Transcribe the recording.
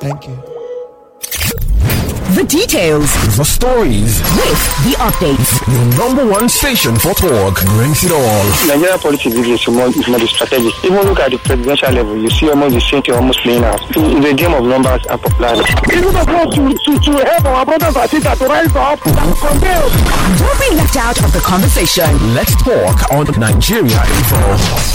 Thank you. The details, the stories, with the updates. Your number one station for talk brings it all. Nigeria politics is more the strategy. Even look at the presidential level, you see almost the same thing almost playing out. It's a game of numbers and popularity. Even to help our brothers and sisters to rise up and condemn. Don't be left out of the conversation. Let's talk on Nigeria Info.